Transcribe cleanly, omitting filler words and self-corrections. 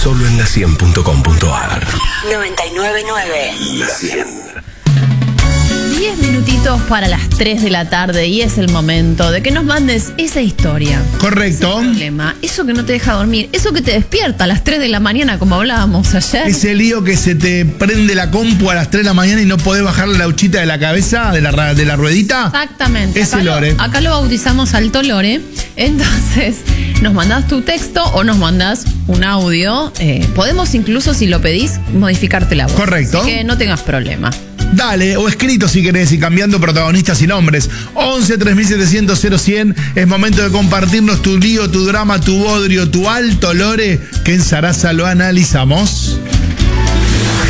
Solo en la100.com.ar. 99.9. La 100. 10 minutitos para las 3 de la tarde y es el momento de que nos mandes esa historia. Correcto. Ese problema, eso que no te deja dormir, eso que te despierta a las 3 de la mañana como hablábamos ayer. Ese lío que se te prende la compu a las 3 de la mañana y no podés bajarle la huchita de la cabeza, de la ruedita. Exactamente. Ese acá lore. Acá lo bautizamos Alto Lore. Entonces, nos mandás tu texto o nos mandás un audio. Podemos incluso, si lo pedís, modificarte la voz. Correcto. Así que no tengas problema. Dale, o escrito si querés y cambiando protagonistas y nombres. 11 3700 0100. Es momento de compartirnos tu lío, tu drama, tu bodrio, tu alto lore, que en Sarasa lo analizamos.